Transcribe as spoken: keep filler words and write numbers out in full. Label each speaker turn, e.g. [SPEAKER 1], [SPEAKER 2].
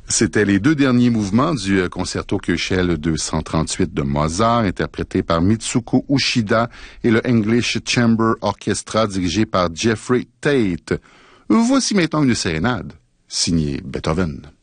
[SPEAKER 1] C'était les deux derniers mouvements du concerto Köchel deux cent trente-huit de Mozart, interprété par Mitsuko Uchida et le English Chamber Orchestra dirigé par Jeffrey Tate. Voici maintenant une sérénade, signée Beethoven.